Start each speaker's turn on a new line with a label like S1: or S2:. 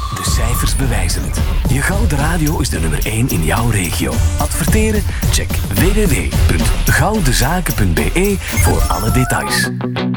S1: De cijfers bewijzen het. Je Gouden Radio is de nummer 1 in jouw regio. Adverteren? Check www.goudenzaken.be voor alle details.